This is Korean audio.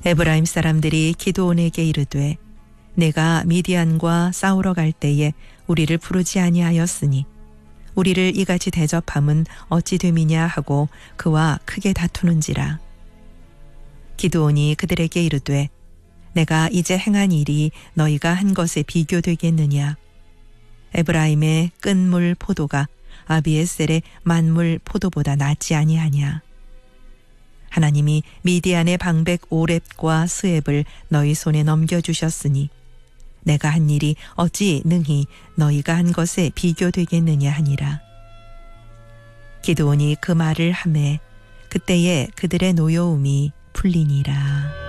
에브라임 사람들이 기드온에게 이르되 내가 미디안과 싸우러 갈 때에 우리를 부르지 아니하였으니 우리를 이같이 대접함은 어찌 됨이냐 하고 그와 크게 다투는지라. 기드온이 그들에게 이르되 내가 이제 행한 일이 너희가 한 것에 비교되겠느냐. 에브라임의 끈물 포도가 아비에셀의 만물 포도보다 낫지 아니하냐. 하나님이 미디안의 방백 오렙과 스앱을 너희 손에 넘겨주셨으니 내가 한 일이 어찌 능히 너희가 한 것에 비교되겠느냐 하니라. 기드온이 그 말을 하매 그때에 그들의 노여움이 풀리니라.